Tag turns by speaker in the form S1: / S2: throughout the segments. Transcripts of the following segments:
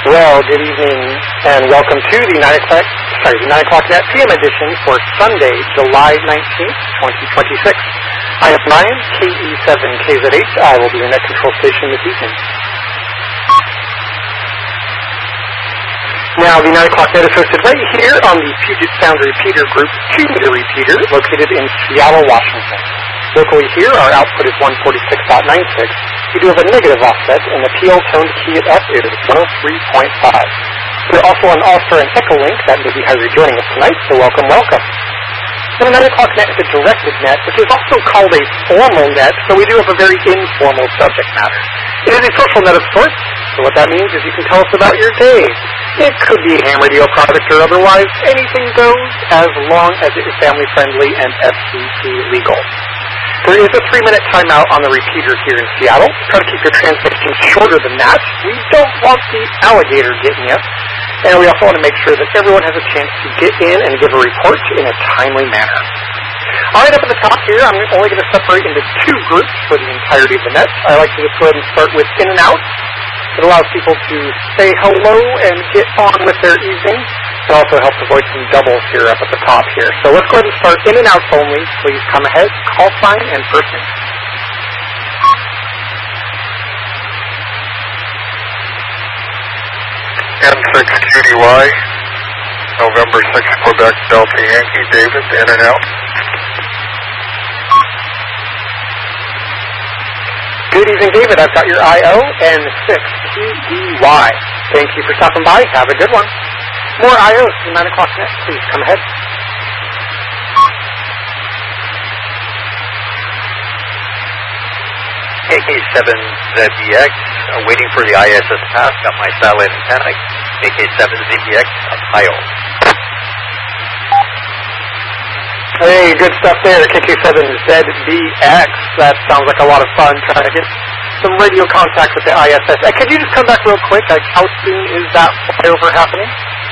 S1: Well, good evening, and welcome to the 9 o'clock net PM edition for Sunday, July 19th, 2026. I am Ryan, KE7KZH. I will be your net control station this evening. Now, the 9 o'clock net is hosted right here on the Puget Sound Repeater Group 2-meter repeater located in Seattle, Washington. Locally here, our output is 146.96. We do have a negative offset, and the PL tone to key it up is 103.5. We're also on All-Star and Echolink. That may be how you're joining us tonight, so welcome, welcome. The 9 o'clock net is a directed net, which is also called a formal net, so we do have a very informal subject matter. It is a social net of sorts, so what that means is you can tell us about your day. It could be a ham radio product or otherwise. Anything goes as long as it is family-friendly and FCC legal. There is a 3-minute timeout on the repeater here in Seattle. Try to keep your transmissions shorter than that. We don't want the alligator getting you. And we also want to make sure that everyone has a chance to get in and give a report in a timely manner. All right, up at the top here, I'm only going to separate into 2 groups for the entirety of the net. I like to just go ahead and start with in and out. It allows people to say hello and get on with their evening. It also helps avoid some doubles here up at the top here. So let's go ahead and start in and out only. Please come ahead, call sign, and person.
S2: M6QDY, November 6 Quebec Delta Yankee, David, in and out.
S1: Good evening, David. I've got your IO and 6QDY. Thank you for stopping by. Have a good one. More IOs to 9 o'clock net. Please come ahead.
S3: KK7ZBX, waiting for the ISS pass. Got my satellite antenna. KK7ZBX, Ohio.
S1: Hey, good stuff there, KK7ZBX. That sounds like a lot of fun trying to get some radio contact with the ISS. Could you just come back real quick? How soon is that flyover happening?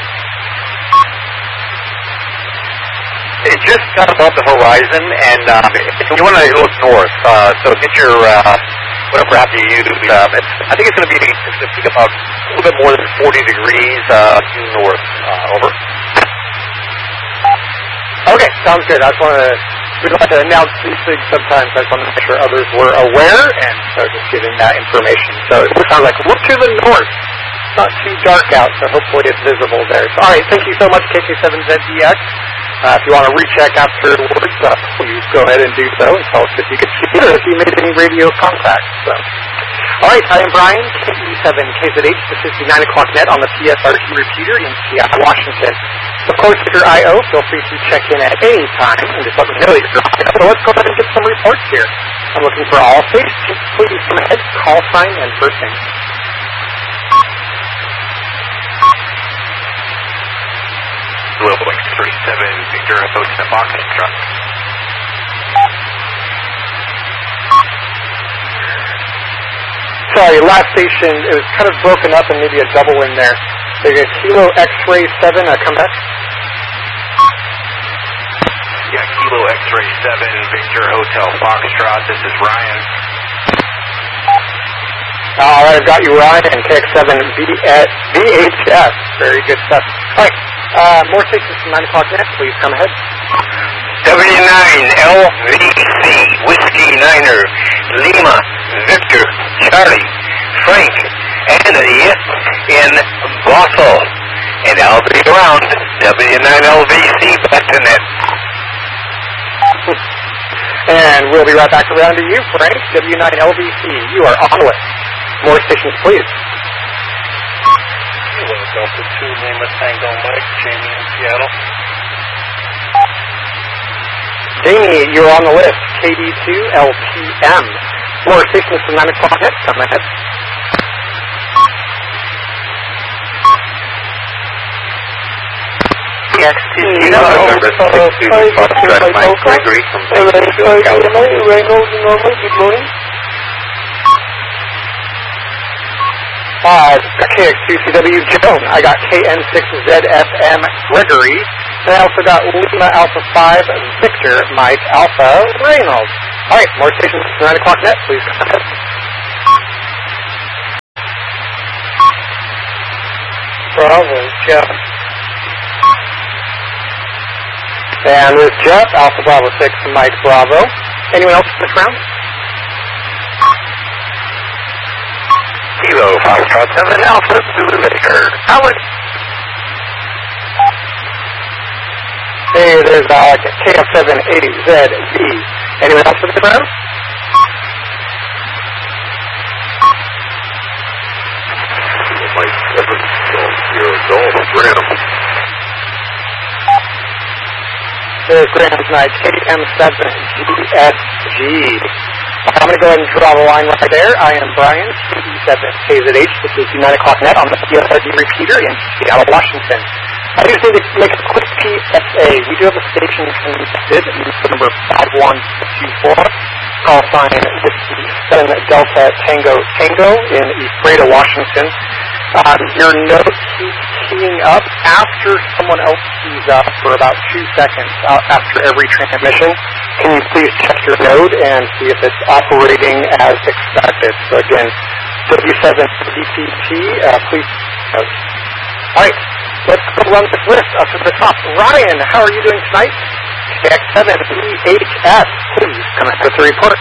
S3: It just got above the horizon, and you want to look north. So get your whatever app you use. I think it's going to peak about a little bit more than 40 degrees due north. Over.
S1: Okay, sounds good. We'd like to announce these things sometimes. I just want to make sure others were aware, and so just giving that information. So it sounds like look to the north. It's not too dark out, so hopefully it's visible there. So, all right, thank you so much, KK7ZDX. If you want to recheck afterwards, please go ahead and do so and tell us if you could see it or if you made any radio contact. So. All right, I am Brian, KE7KZH. This is the 9 o'clock net on the PSRT repeater in Seattle, Washington. Of course, if you're IO, feel free to check in at any time and just let me know that you're IO. So let's go ahead and get some reports here. I'm looking for all stations. Please come ahead, call sign, and first name.
S3: Boeing 37 Victor Hotel Foxtrot.
S1: Sorry, last station, it was kind of broken up and maybe a double in there. There's a Kilo X-Ray 7, come back.
S3: Yeah, Kilo X-Ray 7 Victor Hotel Foxtrot. This is Ryan.
S1: All right, I've got you, Ryan, KX7 VHS. Very good stuff. All right. More stations from 9 o'clock net, please come ahead.
S3: W9LVC, Whiskey Niner, Lima, Victor, Charlie, Frank, Anthony in Bothell. And I'll be around. W9LVC, back to net.
S1: And we'll be right back around to you, Frank. W9LVC, you are on the list. More stations, please.
S2: Delta 2, Lima Tango Mike, Jamie in Seattle.
S1: Jamie, you're on the list. KD2LPM. More stations from 9 o'clock net. Come ahead.
S3: KX2, November 6 Foxtrot, Mike Gregory from Bakersfield, California.
S1: Reynolds, normal, good morning. KX2CW Joan. I got KN6ZFM Gregory. And I also got Lima Alpha 5 Victor Mike Alpha Reynolds. All right, more stations to 9 o'clock net, please. Bravo, Jeff. And with Jeff, Alpha Bravo 6, Mike Bravo. Anyone else in this round?
S3: Kilo, Foxtrot 7, Alpha, Zulu Baker. Howard.
S1: Hey, there's KF7AZB. Anyone else in this round?
S2: Mike 7, Golf, Graham.
S1: There's Graham's Night, KM7GSG. I'm going to go ahead and draw the line right there. I am Brian, KZ8. This is the 9 o'clock net on the PSRD repeater in Seattle, Washington. I just need to make a quick PSA. We do have a station connected, number 5124, call sign 7 Delta Tango Tango in Ephrata, Washington. Your note keeps keying up after someone else keys up for about 2 seconds after every transmission. Can you please check your node and see if it's operating as expected? So again, W7DCT, please note. All right, let's go run this list up to the top. Ryan, how are you doing tonight? KX7EHS, please come up with the report.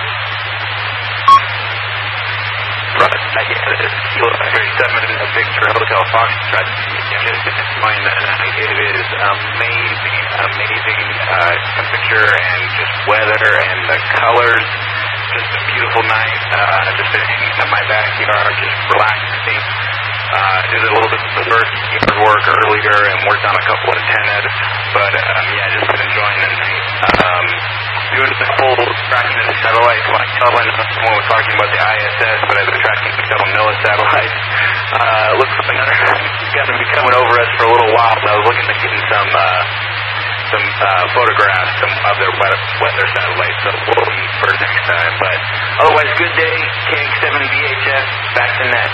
S3: Kilo 37, Victor Hotel Foxtrot. Just to explain that it is amazing temperature and just weather and the colors. Just a beautiful night. Just been hanging in my backyard, just relaxing. Did a little bit of the first yard work earlier and worked on a couple of antennas. But just been enjoying the night. Doing the whole tracking of the satellites. Like someone was talking about the ISS, but I've been tracking a couple NOAA satellites. Looks like another going to be coming over us for a little while. I was looking at getting some photographs of their weather satellites, so we'll see for next time. But otherwise, good day. KX7VHF, back to net.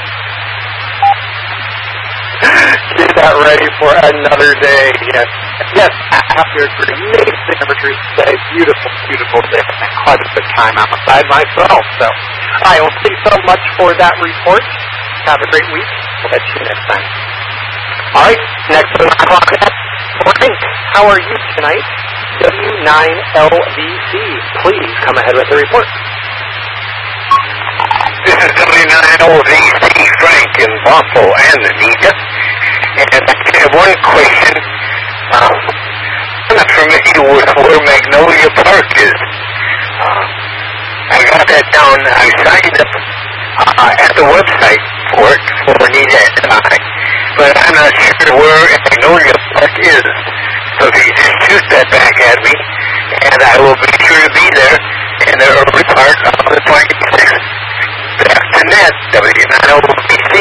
S1: Get that ready for another day. Yes, I have to agree. Amazing temperatures today. Beautiful day. Quite a bit of time outside myself. So I will see so much for that report. Have a great week. We'll catch you next time. All right, next to the 9 o'clock net. Frank, how are you tonight? W9LVC. Please come ahead with the report.
S3: This is W9LVC, Frank in Bothell and Anita. And I have one question. I'm not familiar with where Magnolia Park is. I got that down. I signed up at the website for it, for Anita and I. But I'm not sure where Magnolia Park is. So if you just shoot that back at me, and I will be sure to be there in the early part of the 26th. That's the net, W9LVC.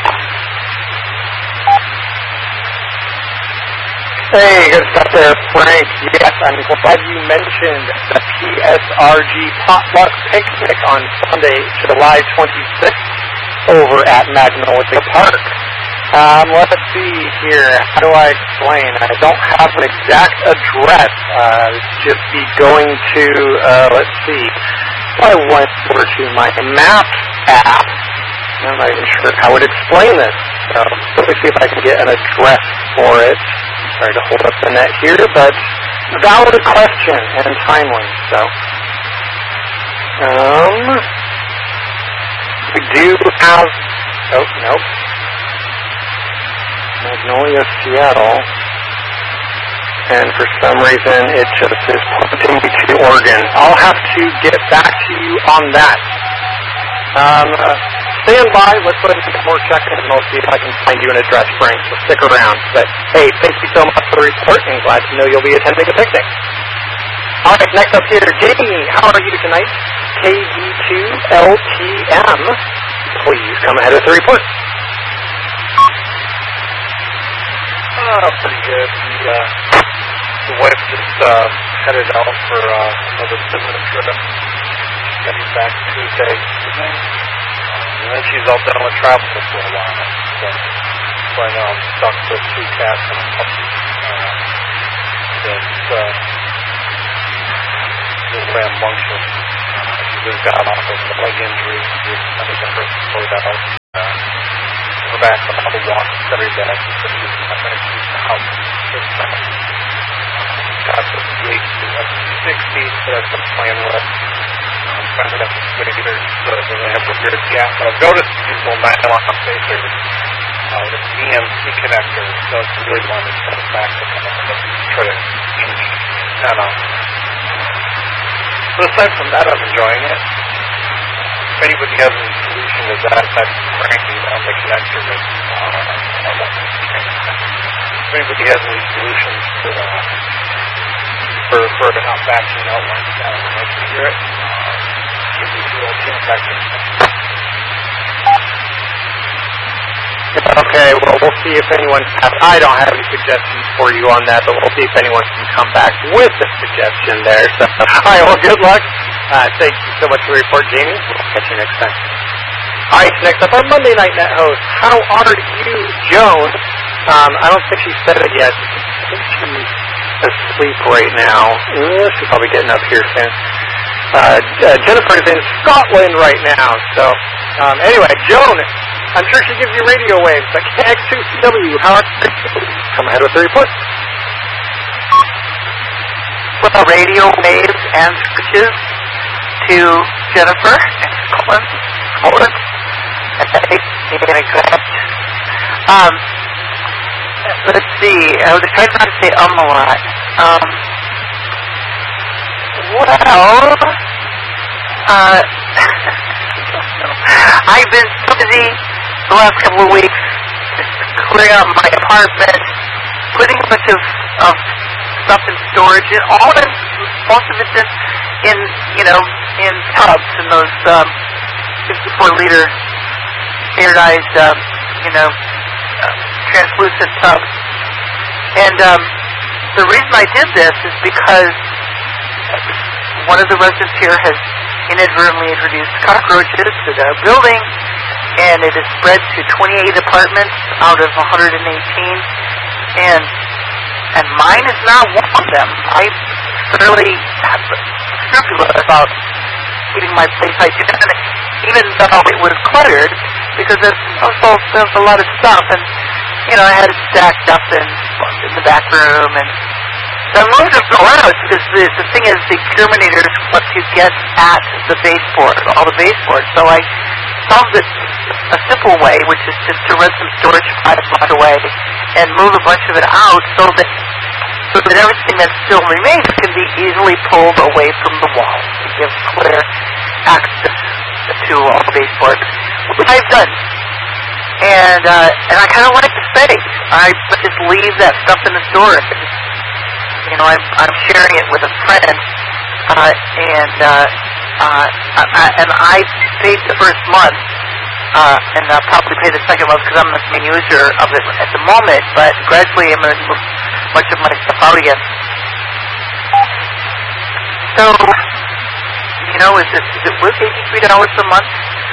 S1: Hey, good stuff there, Frank. Yes, I'm glad you mentioned the PSRG Potluck Picnic on Sunday, July 26th, over at Magnolia Park. Let's see here. How do I explain? I don't have an exact address. Just be going to, let's see. I went over to my Maps app. I'm not even sure how I would explain this. So let me see if I can get an address for it. Sorry to hold up the net here, but valid question and timely. So, we do have. Oh, nope. Magnolia, Seattle, and for some reason it just is pointing me to Oregon. I'll have to get back to you on that. Stand by, let's go ahead and get more check-ins, and I'll see if I can find you an address, Frank, so stick around. But, hey, thank you so much for the report, and glad to know you'll be attending the picnic. All right, next up here, Jamie, how are you tonight? KV2LTM, please come ahead with the report.
S4: Pretty good. The wife just headed out for another business trip. Getting back Tuesday evening. And then she's all done with travel for a while. So right now I'm stuck with 2 cats and a puppy. That's just rambunctious. She just got off of a leg injury. She was kind of hurt before that. Her back on all the walks every day. I'm going to keep the house this time. Got the gate to up to 60 that I've been playing with. Finally got the meters so that they have a weird gap. But I've noticed people nylon spacers with EMC connectors, so it's really one to set it back to kind of try to turn on. But aside from that, I'm enjoying it. If anybody has any solution to that, that's cranking on the connector. If anybody has any solutions to for not backing out like that, I'd like to hear it. Give me a little feedback.
S1: Okay, well, we'll see if anyone... I don't have any suggestions for you on that, but we'll see if anyone can come back with a suggestion there. So, all right, well, good luck. Thank you so much for the report, Jamie. We'll catch you next time. All right, next up, our Monday Night Net host. How are you, Joan? I don't think she said it yet. I think she's asleep right now. She's probably getting up here soon. Jennifer is in Scotland right now. So, anyway, Joan, I'm sure she gives you radio waves. Like KX2CW, how are you? Come ahead with the report.
S5: Well, radio waves and switches to Jennifer in Scotland. Let's see. I was trying not to say a lot. I've been so busy the last couple of weeks just clearing out my apartment, putting a bunch of stuff in storage, and most of it's in tubs, in those 54-liter standardized, translucent tubs. And the reason I did this is because one of the residents here has inadvertently introduced cockroaches to the building, and it has spread to 28 apartments out of 118, and mine is not one of them. I'm fairly scrupulous about keeping my place hygienic, even though it was cluttered, because there's a lot of stuff, and I had it stacked up in the back room, and the moved it around because the thing is, the exterminators want to get at the baseboard, all the baseboard. So I solved it a simple way, which is just to rent some storage 5 blocks away and move a bunch of it out so that everything that still remains can be easily pulled away from the wall to give clear access to all the baseboard, which I've done. And I kind of like the space. I just leave that stuff in the storage. I'm sharing it with a friend, and I paid the first month, and I'll probably pay the second month because I'm the main user of it at the moment, but gradually I'm going to move much of my stuff out again. So, is it worth $83 a month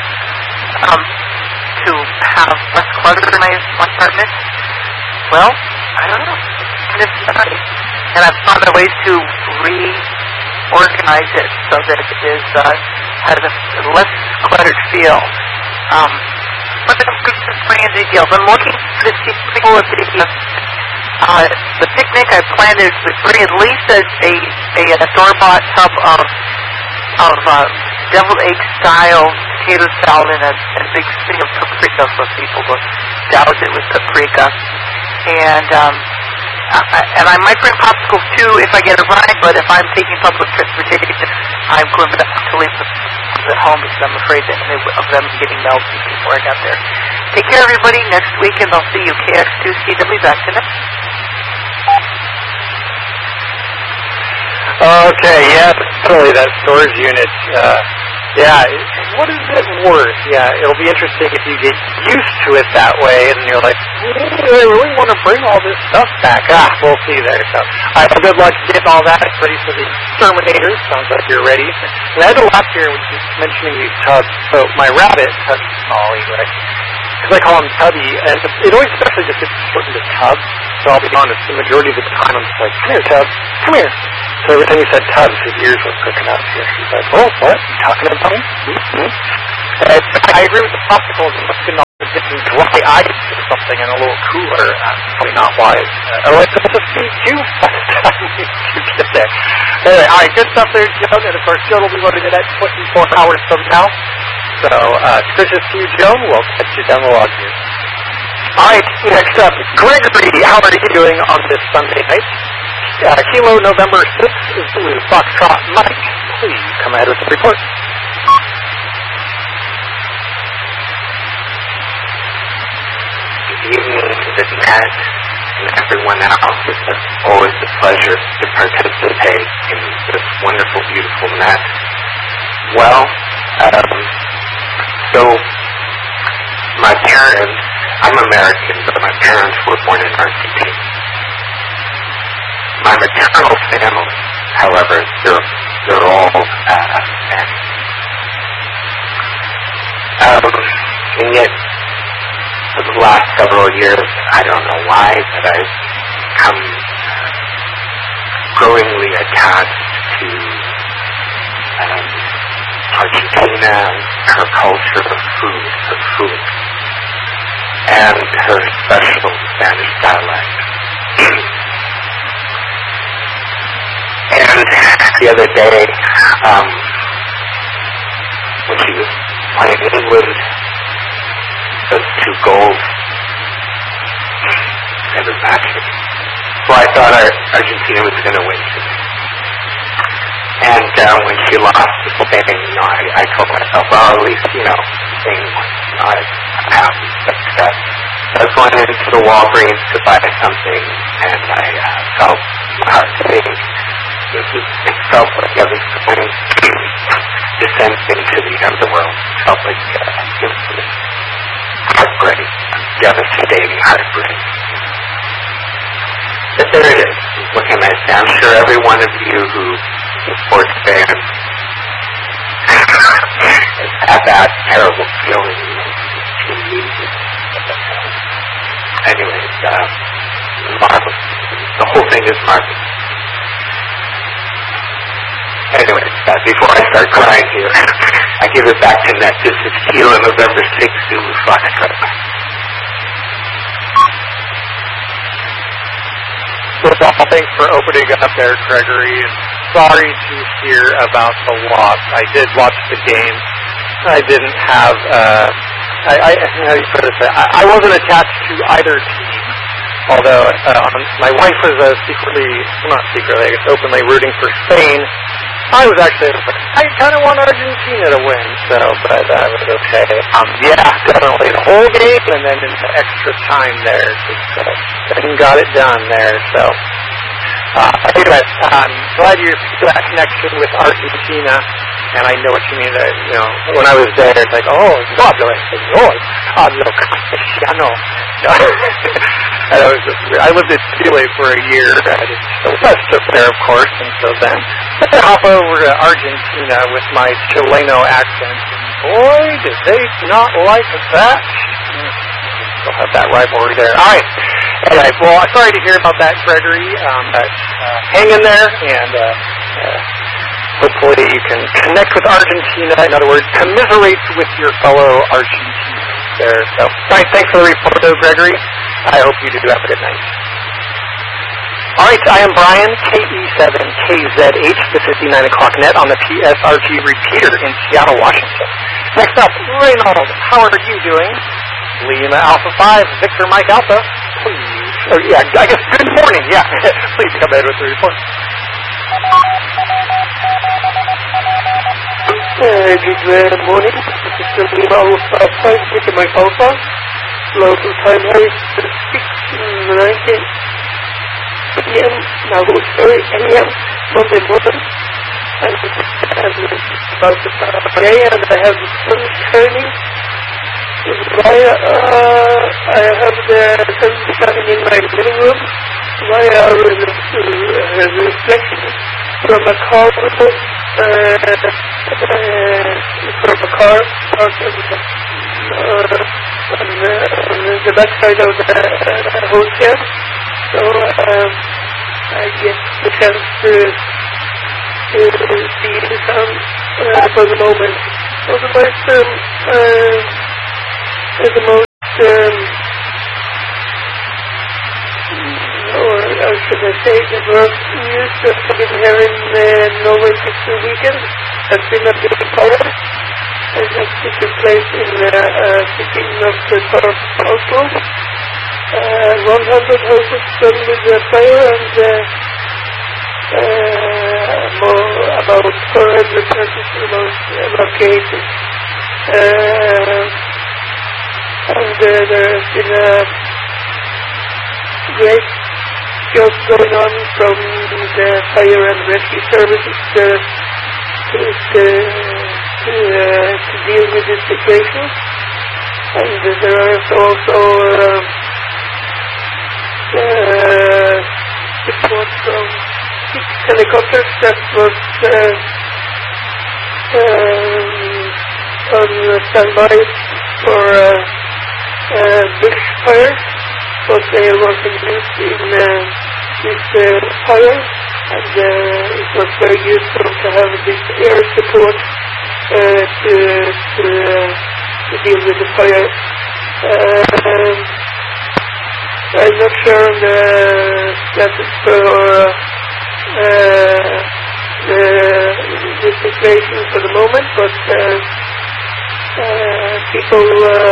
S5: to have less clutter in my apartment? Well, I don't know. It's nice. And I've found a way to reorganize it so that it has a less cluttered feel. But I'm bringing details. I'm looking to see people with the picnic. I plan to bring at least a store-bought tub of deviled egg style potato salad and a big thing of paprika for people to douse it with paprika. And I might bring popsicles too if I get a ride, but if I'm taking public transportation, I'm going to leave them at home because I'm afraid that of them getting melted before I got there. Take care, everybody. Next weekend I'll see you. KX2CW back to next.
S1: Okay, yeah, totally, that storage unit. What is it worth? Yeah, it'll be interesting if you get used to it that way, and you're like, I really want to bring all this stuff back. We'll see there. So, good luck getting all that ready for the exterminators. Sounds like you're ready. And I had to laugh here when you were mentioning these tubs. So, my rabbit, Tubby's Molly, right? Because I call him Tubby, and it always especially just gets put into tubs. So I'll be honest, the majority of the time I'm just like, come here, Tubbs, come here. So every time he said Tubbs, his ears were pricking up here. He's like, oh, what? You talking about me? Mm-hmm. I agree with the popsicles. It must have been all getting dry ice or something and a little cooler. That's probably not wise. Or like to feed you by the time you get there. Anyway, all right, good stuff there, Joan. And of course, Joan will be loading it at 24 hours from now. So, suspicious to you, Joan. We'll catch you down the log here. All right, next up, Gregory, how are you doing on this Sunday night? Kilo November 6th is Blue Foxtrot Mike. Please come ahead with the report.
S6: Good evening to the net and everyone else. It's always a pleasure to participate in this wonderful, beautiful net. Well, so my parents, I'm American, but my parents were born in Argentina. My maternal family, however, they're all men. And yet, for the last several years, I don't know why, but I've become growingly attached to Argentina, her culture of food, and her special Spanish dialect. And the other day, when she was playing England, those 2 goals, it was magic. So I thought Argentina was going to win today. And when she lost to Spain, I told myself, well, at least, Spain won. I'm happy. But I was going into the Walgreens to buy something, and I felt my heart sink. It felt like I was going descending to the underworld. It felt like infinite heartbreak, devastating heartbreak. But there it is. What can I say? I'm sure every one of you who sports fans has had that terrible feeling. Anyway, marvelous. The whole thing is marvelous. Anyway, before I start crying here, I give it back to Net. This is Kilo November 6th, Zulu Foxtrot.
S1: Well, thanks for opening up there, Gregory. Sorry to hear about the loss. I did watch the game. I didn't have, I wasn't attached to either team. Although my wife was I guess openly rooting for Spain. I was actually, I kind of want Argentina to win, but that was okay. Yeah, definitely the whole game, and then in the extra time there, and got it done there. So, anyway, I'm glad you got that connection with Argentina, and I know what you mean. That when I was there, it's like, oh, no hablo español, hablo castellano. And I lived in Chile for a year. I was just there, of course, and so then I hop over to Argentina with my Chileno accent. And boy, did they not like that. Still have that rivalry there. All right. Anyway, well, sorry to hear about that, Gregory. But hang in there, and hopefully you can connect with Argentina. In other words, commiserate with your fellow Argentinians there. So, all right, thanks for the report, though, Gregory. I hope you do have a good night. All right, I am Brian, KE7KZH, the 59 o'clock net on the PSRG repeater in Seattle, Washington. Next up, Reynold, how are you doing? Lima Alpha 5, Victor Mike Alpha, please. I guess good morning, yeah. Please come ahead with the report.
S7: Good morning. This is Lima Alpha 5, Victor Mike Alpha. Local time is 6:19 p.m. Now it's 8 a.m. Monday morning. And it's about the day, and I have the sun shining. I have the sun shining in my living room via a reflection from a car on the backside of the hotel, so I get the chance to see the sun for the moment. For the most say the worst news that's been here in Norway this weekend has been a big fire that has taken place in city of the south of Oslo. 100 houses burned with the fire and about 400 persons evacuated. And there has been a great job going on from the fire and rescue services to deal with the situation. And there are also support from 6 helicopters that was on standby for bushfires, but they wasn't used in this fire, and it was very useful to have this air support to deal with the fire. I'm not sure on the status for the situation for the moment, but people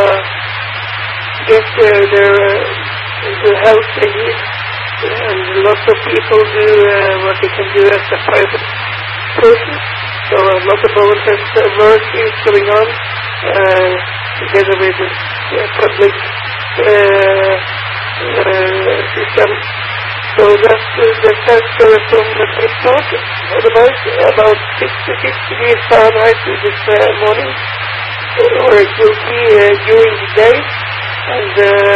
S7: get the help they need, and lots of people do what they can do as a private person. So a lot of volunteer work is going on together with the public system. So that's the temperature from the report. Otherwise, about 66 degrees Fahrenheit this morning, or it will be during the day. And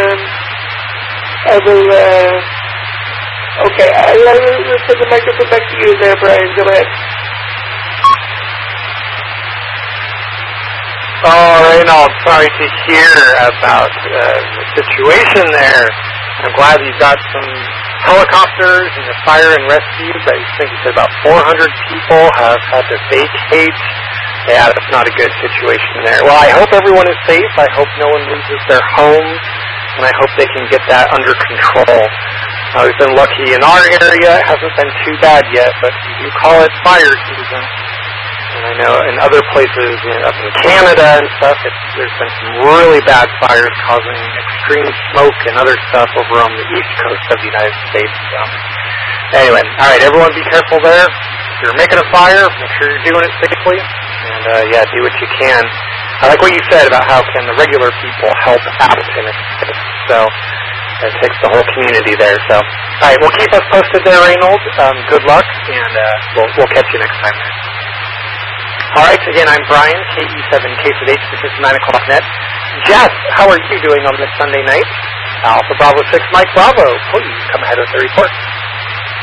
S7: I will, okay, I'll send the microphone back to you there, Brian. Go ahead.
S1: All right, I'm sorry to hear about the situation there. I'm glad you got some helicopters and the fire and rescue. I think you said about 400 people have had to vacate. Yeah, that's not a good situation there. Well, I hope everyone is safe. I hope no one loses their homes, and I hope they can get that under control. We've been lucky in our area. It hasn't been too bad yet, but we do call it fire season. And I know in other places, up in Canada and stuff, there's been some really bad fires causing extreme smoke and other stuff over on the east coast of the United States. So, anyway, all right, everyone be careful there. If you're making a fire, make sure you're doing it safely. And, do what you can. I like what you said about how can the regular people help out in it. So it takes the whole community there. So, all right, well, keep us posted there, Reynold. Good luck, and we'll catch you next time. All right, again, I'm Brian, KE7K8, this is 9 o'clock net. Jeff, how are you doing on this Sunday night? Alpha Bravo 6, Mike Bravo, please come ahead with the report.